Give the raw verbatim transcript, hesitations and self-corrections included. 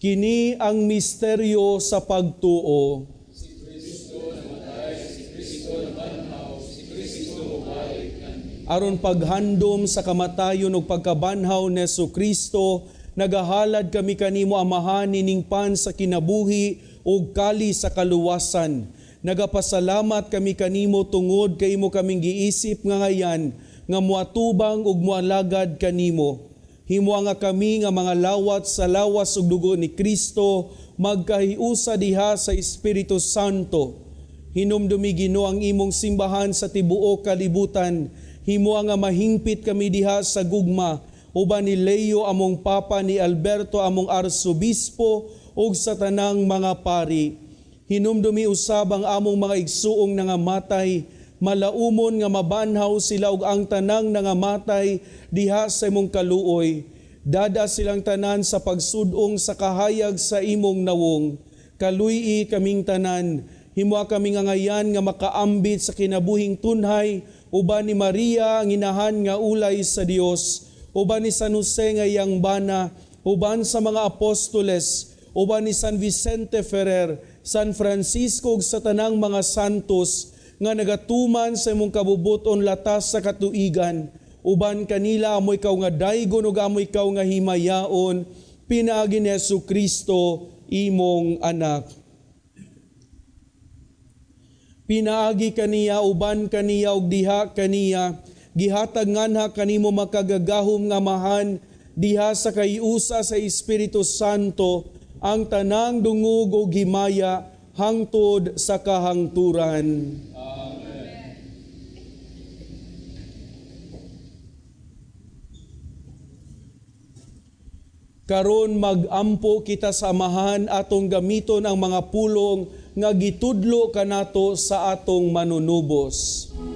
Kini ang misteryo sa pagtuo. Si Kristo namatay, si Kristo nabanhaw, si Kristo mabalik kani. Aron paghandom sa kamatayon ug pagkabanhaw ni Jesucristo, nagahalad kami kanimo amahan nining pan sa kinabuhi ug kali sa kaluwasan. Nagapasalamat kami kanimo tungod kay imo kaming giisip nga ngayan nga muatubang ug mualagad kanimo. Himo nga kami nga mga lawat sa lawas ug dugo ni Kristo magkahiusa diha sa Espiritu Santo. Hinumdumi Ginoo ang imong simbahan sa tibuok kalibutan. Himo nga mahingpit kami diha sa gugma uban ni Leo among papa, ni Alberto among arsobispo ug sa tanang mga pari. Hinumdumi usab ang among mga igsuong nangamatay, malaumon nga mabanhaw sila ug ang tanang nangamatay diha sa imong kaluoy. Dada silang tanan sa pagsudong sa kahayag sa imong nawong. Kaluy-i kaming tanan, himua kami nga ngayan nga makaambit sa kinabuhing tunhay, uban ni Maria ang inahan nga ulay sa Dios, uban ni San Jose nga iyang bana, uban sa mga apostoles, uban ni San Vicente Ferrer, San Francisco ug sa tanang mga santos nga nagatuman sa imong kabubuton latas sa katuigan, uban kanila amoy kaw nga daygon ug amoy kaw nga himayaon, pinaagi ni Jesucristo imong anak. Pinaagi kaniya, uban kaniya ug diha kaniya, gihatag nganha kanimo makagagahom nga mahan diha sa kayusa sa Espiritu Santo, ang tanang dungog ug himaya hangtod sa kahangturan. Amen. Karon magampo kita sa amahan atong gamiton ang mga pulong nga gitudlo kanato sa atong manunubos.